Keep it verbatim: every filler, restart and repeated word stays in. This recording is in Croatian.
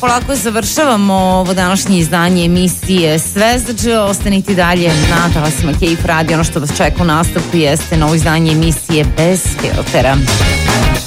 polako završavamo ovo današnje izdanje emisije Zvezdađe. Ostanite dalje na talasima Kejf Radio. Ono što vas čeka u nastavku jeste novo izdanje emisije Bez filtera.